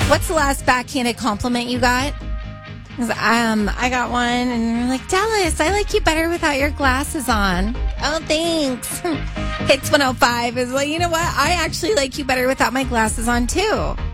What's the last backhanded compliment you got? 'Cause, I got one, and you're like, Dallas, I like you better without your glasses on. Oh, thanks. Hits 105 is like, you know what? I actually like you better without my glasses on, too.